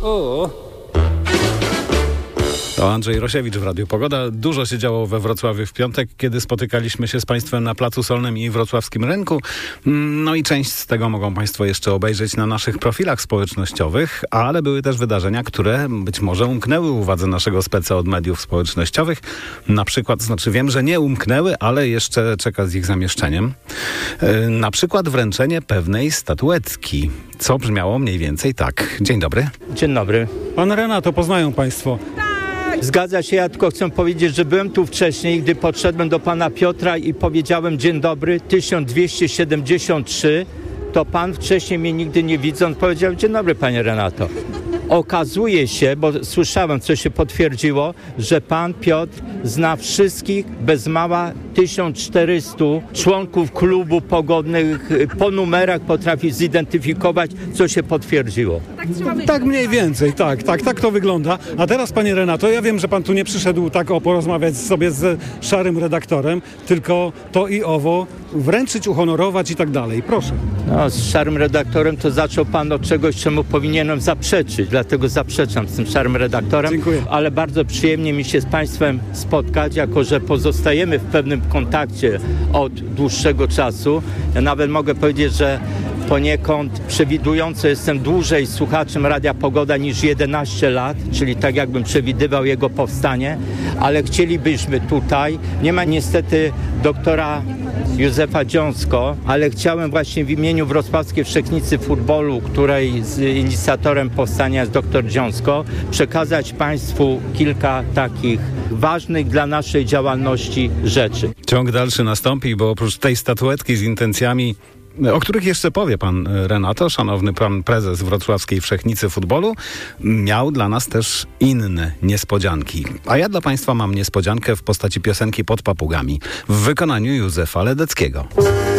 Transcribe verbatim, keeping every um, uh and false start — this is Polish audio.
O. To Andrzej Rosiewicz w Radiu Pogoda. Dużo się działo we Wrocławiu w piątek, kiedy spotykaliśmy się z Państwem na Placu Solnym i Wrocławskim Rynku. No i część z tego mogą Państwo jeszcze obejrzeć na naszych profilach społecznościowych, ale były też wydarzenia, które być może umknęły uwadze naszego speca od mediów społecznościowych. Na przykład, znaczy wiem, że nie umknęły, ale jeszcze czeka z ich zamieszczeniem. Yy, na przykład wręczenie pewnej statuetki, co brzmiało mniej więcej tak. Dzień dobry. Dzień dobry. Pan Renato, poznają Państwo. Zgadza się, ja tylko chcę powiedzieć, że byłem tu wcześniej, gdy podszedłem do pana Piotra i powiedziałem dzień dobry, tysiąc dwieście siedemdziesiąt trzy, to pan wcześniej mnie nigdy nie widząc powiedział dzień dobry, panie Renato. Okazuje się, bo słyszałem, co się potwierdziło, że pan Piotr zna wszystkich bez mała tysiąc czterysta członków klubu pogodnych, po numerach potrafi zidentyfikować, co się potwierdziło. Tak mniej więcej, tak, tak, tak to wygląda. A teraz, panie Renato, ja wiem, że pan tu nie przyszedł tak o porozmawiać sobie z szarym redaktorem, tylko to i owo wręczyć, uhonorować i tak dalej. Proszę. No, z szarym redaktorem to zaczął pan od czegoś, czemu powinienem zaprzeczyć, dlatego zaprzeczam z tym szarym redaktorem. Dziękuję. Ale bardzo przyjemnie mi się z państwem spotkać, jako że pozostajemy w pewnym kontakcie od dłuższego czasu. Ja nawet mogę powiedzieć, że poniekąd przewidująco jestem dłużej słuchaczem Radia Pogoda niż jedenaście lat, czyli tak jakbym przewidywał jego powstanie, ale chcielibyśmy tutaj, nie ma niestety doktora Józefa Dziąsko, ale chciałem właśnie w imieniu Wrocławskiej Wszechnicy Futbolu, której z inicjatorem powstania jest doktor Dziąsko, przekazać państwu kilka takich ważnych dla naszej działalności rzeczy. Ciąg dalszy nastąpi, bo oprócz tej statuetki z intencjami, o których jeszcze powie pan Renato, szanowny pan prezes Wrocławskiej Wszechnicy Futbolu, miał dla nas też inne niespodzianki. A ja dla państwa mam niespodziankę w postaci piosenki Pod papugami w wykonaniu Józefa Ledeckiego.